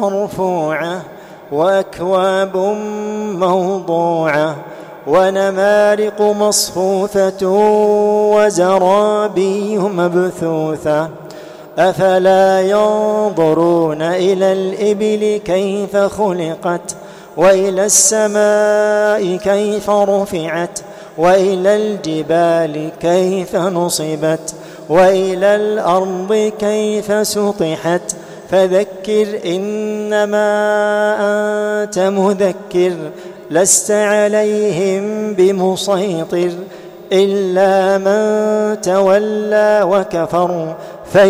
مرفوعة وأكواب موضوعة ونمارق مصفوفة وزرابي مبثوثة أفلا ينظرون إلى الإبل كيف خلقت وإلى السماء كيف رفعت وإلى الجبال كيف نصبت وإلى الأرض كيف سطحت فذكر إنما أنت مذكر لست عليهم بمسيطر إلا من تولى وكفر